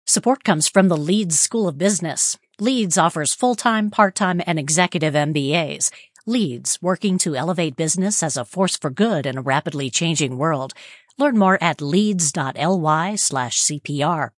Support comes from the Leeds School of Business. Leeds offers full-time, part-time, and executive MBAs. Leeds, working to elevate business as a force for good in a rapidly changing world. Learn more at leeds.ly/CPR.